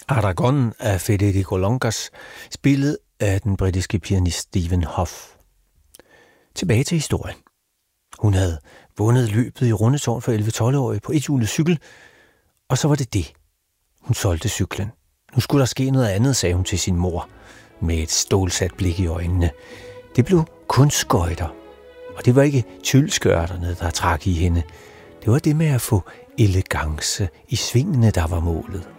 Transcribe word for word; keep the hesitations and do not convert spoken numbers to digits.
Aragon af Federico Longas, spillet af den britiske pianist Stephen Hough. Tilbage til historien. Hun havde vundet løbet i Rundetårn for elleve-tolv-årige på ethjulet cykel, og så var det det. Hun solgte cyklen. Nu skulle der ske noget andet, sagde hun til sin mor, med et stålsat blik i øjnene. Det blev kun skøjter, og det var ikke tyldskørterne, der trak i hende. Det var det med at få elegance i svingene, der var målet.